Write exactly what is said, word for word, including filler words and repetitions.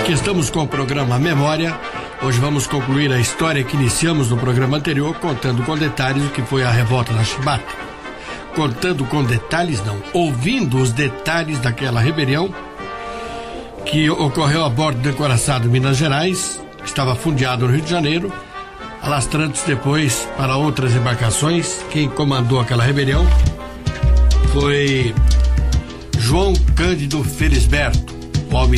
Aqui estamos com o programa Memória. Hoje vamos concluir a história que iniciamos no programa anterior, contando com detalhes o que foi a revolta da Chibata. Contando com detalhes, não, ouvindo os detalhes daquela rebelião que ocorreu a bordo do encoraçado Minas Gerais, estava fundeado no Rio de Janeiro, alastrando-se depois para outras embarcações. Quem comandou aquela rebelião foi João Cândido Felisberto, o